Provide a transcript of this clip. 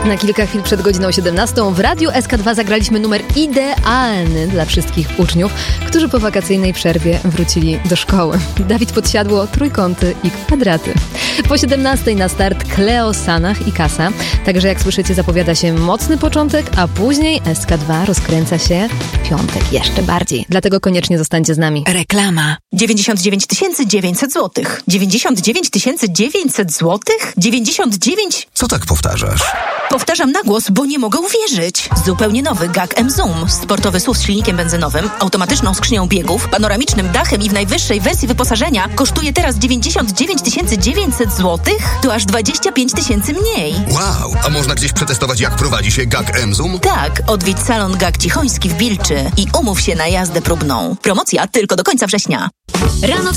Na kilka chwil przed godziną 17 w Radiu SK2 zagraliśmy numer idealny dla wszystkich uczniów, którzy po wakacyjnej przerwie wrócili do szkoły. Dawid Podsiadło, trójkąty i kwadraty. Po 17 na start Cleo, Sanach i Kasa. Także jak słyszycie, zapowiada się mocny początek, a później SK2 rozkręca się w piątek jeszcze bardziej. Dlatego koniecznie zostańcie z nami. Reklama. 99 900 zł. 99 900 zł? 99... Co tak powtarzasz? Powtarzam na głos, bo nie mogę uwierzyć. Zupełnie nowy GAC M-Zoom. Sportowy SUV z silnikiem benzynowym, automatyczną skrzynią biegów, panoramicznym dachem i w najwyższej wersji wyposażenia kosztuje teraz 99 900 zł? To aż 25 000 mniej. Wow, a można gdzieś przetestować, jak prowadzi się GAC M-Zoom? Tak, odwiedź salon GAC Cichoński w Bilczy i umów się na jazdę próbną. Promocja tylko do końca września. Rano w